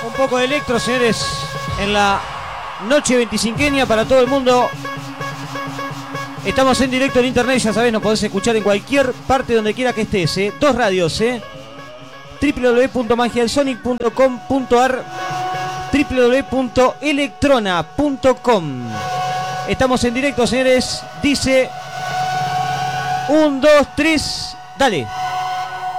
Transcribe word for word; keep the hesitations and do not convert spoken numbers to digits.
Un poco de electro, señores, en la noche veinticinqueña para todo el mundo. Estamos en directo en internet, ya sabés, nos podés escuchar en cualquier parte donde quiera que estés, ¿eh? Dos radios, ¿eh? doble u doble u doble u punto magia del sonic punto com punto a r, doble u doble u doble u punto electrona punto com. Estamos en directo, señores. Dice un, dos, tres, dale.